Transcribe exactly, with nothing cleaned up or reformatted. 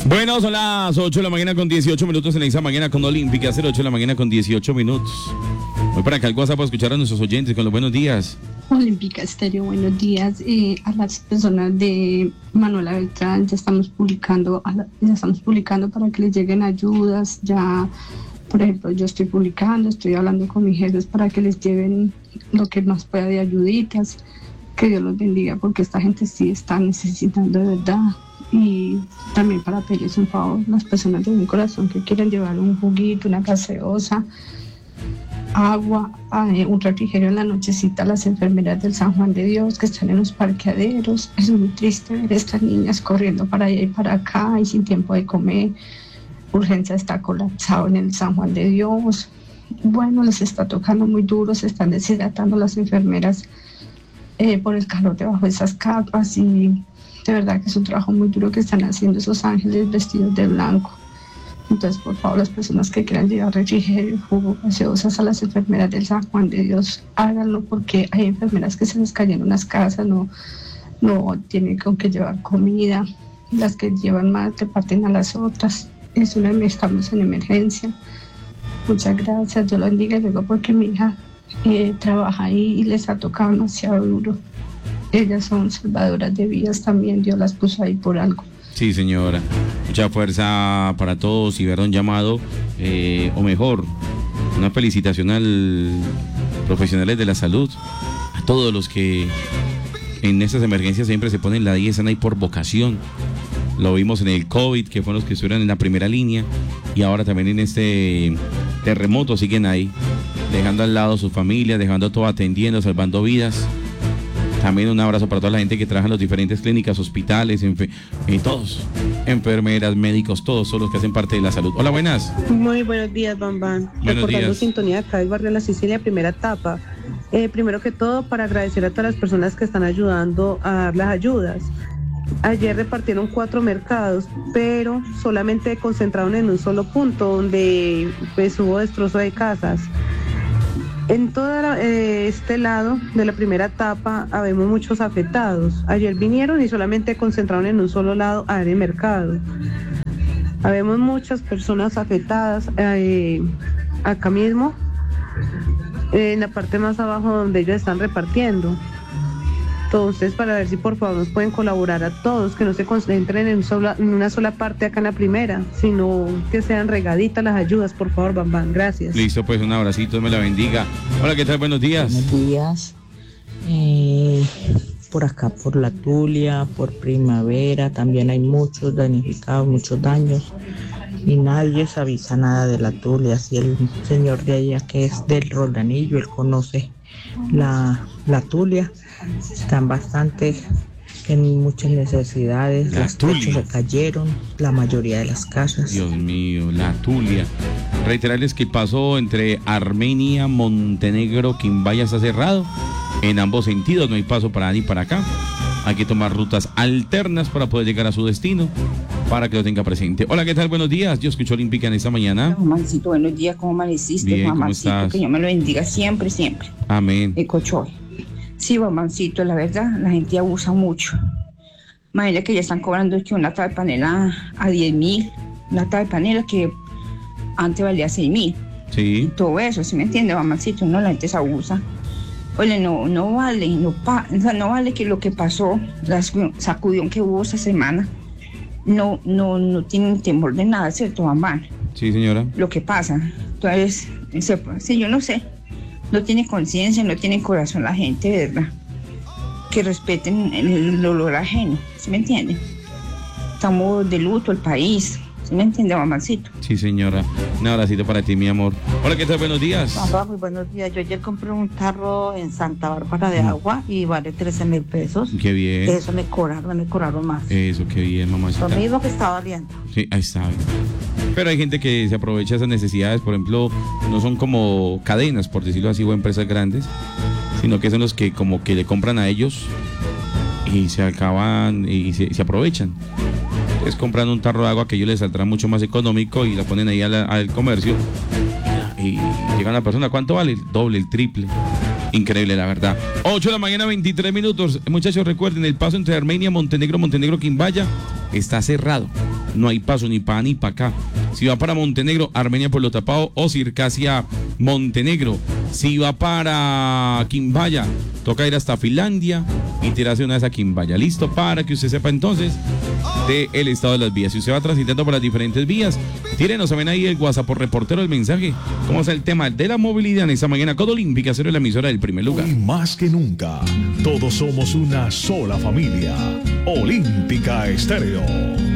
Bueno, son las ocho de la mañana con dieciocho minutos en esa mañana con Olímpica, ocho de la mañana con dieciocho minutos. Voy para acá al WhatsApp para escuchar a nuestros oyentes con los buenos días. Olímpica Estéreo, buenos días. Eh, a las personas de Manuela Beltrán ya estamos publicando, a la, ya estamos publicando para que les lleguen ayudas. Ya, por ejemplo, yo estoy publicando, estoy hablando con mis jefes para que les lleven lo que nos pueda de ayuditas. Que Dios los bendiga, porque esta gente sí está necesitando de verdad. Y también para pedirles un favor, las personas de buen corazón que quieren llevar un juguito, una gaseosa, agua, un refrigerio en la nochecita, las enfermeras del San Juan de Dios que están en los parqueaderos. Es muy triste ver a estas niñas corriendo para allá y para acá y sin tiempo de comer. Urgencia está colapsado en el San Juan de Dios. Bueno, les está tocando muy duro, se están deshidratando las enfermeras eh, por el calor debajo de esas capas, y de verdad que es un trabajo muy duro que están haciendo esos ángeles vestidos de blanco. Entonces, por favor, las personas que quieran llevar refrigerio, jugo, gaseosas a las enfermeras del San Juan de Dios, háganlo, porque hay enfermeras que se les cayeron las casas, no, no tienen con qué llevar comida, las que llevan más le parten a las otras. Es una, estamos en emergencia. Muchas gracias, Dios lo bendiga, y luego porque mi hija eh, trabaja ahí y les ha tocado demasiado duro. Ellas son salvadoras de vidas también, Dios las puso ahí por algo. Sí, señora. Mucha fuerza para todos y ver un llamado, eh, o mejor, una felicitación al profesionales de la salud, a todos los que en estas emergencias siempre se ponen la diez, están ahí por vocación. Lo vimos en el COVID, que fueron los que estuvieron en la primera línea, y ahora también en este terremoto siguen ahí, dejando al lado a sus familias, dejando todo, atendiendo, salvando vidas. También un abrazo para toda la gente que trabaja en las diferentes clínicas, hospitales, enfe- eh, todos, enfermeras, médicos, todos son los que hacen parte de la salud. Hola, buenas. Muy buenos días, Bambán. Buenos Recordando días. sintonía acá del barrio de La Sicilia, primera etapa. Eh, primero que todo, para agradecer a todas las personas que están ayudando a dar las ayudas. Ayer repartieron cuatro mercados, pero solamente concentraron en un solo punto, donde pues hubo destrozo de casas. En todo eh, este lado de la primera etapa habemos muchos afectados. Ayer vinieron y solamente concentraron en un solo lado a dar el mercado. Habemos muchas personas afectadas eh, acá mismo, eh, en la parte más abajo donde ellos están repartiendo. Entonces, para ver si por favor nos pueden colaborar a todos, que no se concentren en, sola, en una sola parte acá en la primera, sino que sean regaditas las ayudas, por favor, Bambán. Gracias. Listo, pues un abracito, me la bendiga. Hola, ¿qué tal? Buenos días. Buenos días. Eh, por acá, por La Tulia, por Primavera, también hay muchos damnificados, muchos daños. Y nadie se avisa nada de La Tulia. Si el señor de allá, que es del Roldanillo, él conoce la, la Tulia, están bastante en muchas necesidades. La Los Tulia. techos se cayeron, la mayoría de las casas. Dios mío, La Tulia. Reiterarles que el paso entre Armenia, Montenegro, Quimbaya está cerrado en ambos sentidos, no hay paso para allá ni para acá. Hay que tomar rutas alternas para poder llegar a su destino, para que lo tenga presente. Hola, ¿qué tal? Buenos días. Yo escucho Olímpica en esta mañana. Mancito, buenos días, ¿cómo amaneciste? Bien, ¿cómo Mamancito, estás? que Dios me lo bendiga siempre, siempre. Amén. El cochoy. Sí, mamancito, la verdad, la gente abusa mucho. Imagínate que ya están cobrando que una lata de panela a diez mil, una lata de panela que antes valía seis mil. Sí. Todo eso, ¿sí me entiende, mamancito? No, la gente se abusa. Oye, no, no vale, no, pa, o sea, no vale que lo que pasó, la sacudión que hubo esta semana, no, no, no tienen temor de nada, ¿cierto, mamá? Sí, señora. Lo que pasa, entonces, se, sí, yo no sé, no tiene conciencia, no tiene corazón la gente, ¿verdad? Que respeten el, el olor ajeno, ¿sí me entienden? Estamos de luto el país, ¿sí me entiende, mamacito? Sí, señora. Un abracito para ti, mi amor. Hola, ¿qué tal? Buenos días. Papá, muy buenos días. Yo ayer compré un tarro en Santa Bárbara de agua y vale trece mil pesos. Qué bien. Eso me cobraron, me cobraron más. Eso, qué bien, mamacita. Lo mismo que está valiendo. Sí, ahí está. Pero hay gente que se aprovecha de esas necesidades, por ejemplo, no son como cadenas, por decirlo así, o empresas grandes, sino que son los que como que le compran a ellos y se acaban y se, se aprovechan. Entonces compran un tarro de agua que a ellos les saldrá mucho más económico y la ponen ahí al, al comercio y llega la persona, ¿cuánto vale? El doble, el triple. Increíble, la verdad. ocho de la mañana, veintitrés minutos. Muchachos, recuerden, el paso entre Armenia, Montenegro, Montenegro, Quimbaya está cerrado. no hay paso ni para ni para acá. Si va para Montenegro, Armenia Pueblo Tapado o Circasia Montenegro. Si va para Quimbaya, toca ir hasta Finlandia y tirarse una vez a Quimbaya. Listo, para que usted sepa entonces del estado de las vías. Si usted va transitando por las diferentes vías, tírenos también ahí el WhatsApp por reportero el mensaje. ¿Cómo está el tema de la movilidad en esta mañana? Codo Olímpica, cero la emisora del primer lugar. Y más que nunca, todos somos una sola familia. Olímpica Estéreo.